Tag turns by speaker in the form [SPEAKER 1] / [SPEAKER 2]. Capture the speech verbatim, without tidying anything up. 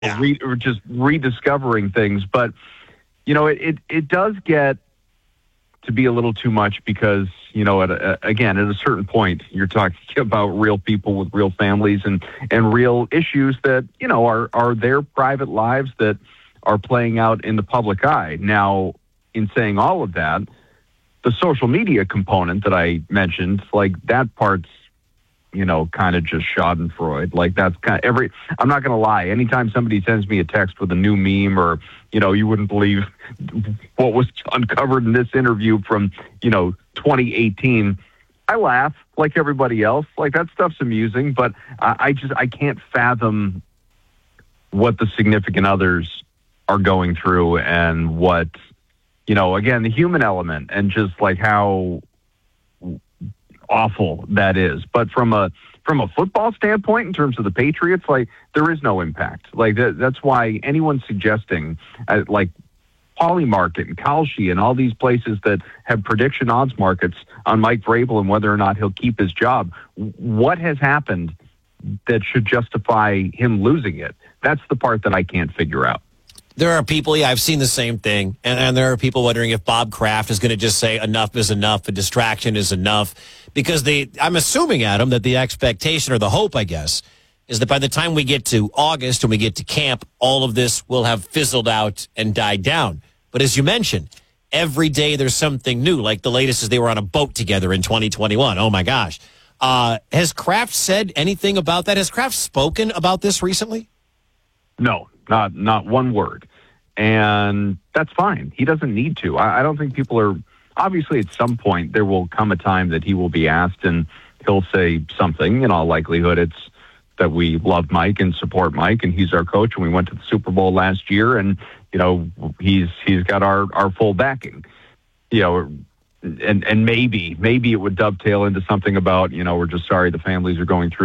[SPEAKER 1] Yeah.
[SPEAKER 2] Re, or just rediscovering things. But, you know, it, it, it does get to be a little too much because, you know, at a, again, at a certain point, you're talking about real people with real families and, and real issues that, you know, are, are their private lives that are playing out in the public eye. Now, in saying all of that, the social media component that I mentioned, like that part's, you know, kind of just schadenfreude. Like that's kind of every, I'm not going to lie. Anytime somebody sends me a text with a new meme or, you know, you wouldn't believe what was uncovered in this interview from, you know, twenty eighteen, I laugh like everybody else. Like that stuff's amusing, but I, I just, I can't fathom what the significant others are going through and what, you know, again, the human element and just like how awful that is. But from a from a football standpoint, in terms of the Patriots, like there is no impact. Like that, that's why anyone suggesting uh, like Polymarket and Kalshi and all these places that have prediction odds markets on Mike Vrabel and whether or not he'll keep his job, what has happened that should justify him losing it? That's the part that I can't figure out.
[SPEAKER 1] There are people, yeah, I've seen the same thing, and, and there are people wondering if Bob Kraft is going to just say enough is enough, a distraction is enough, because they, I'm assuming, Adam, that the expectation or the hope, I guess, is that by the time we get to August and we get to camp, all of this will have fizzled out and died down. But as you mentioned, every day there's something new, like the latest is they were on a boat together in twenty twenty-one. Oh, my gosh. Uh, has Kraft said anything about that? Has Kraft spoken about this recently?
[SPEAKER 2] No. Not not one word. And that's fine. He doesn't need to. I, I don't think people are... Obviously, at some point, there will come a time that he will be asked and he'll say something. In all likelihood, it's that we love Mike and support Mike, and he's our coach, and we went to the Super Bowl last year, and, you know, he's he's got our, our full backing. You know, and, and maybe, maybe it would dovetail into something about, you know, we're just sorry the families are going through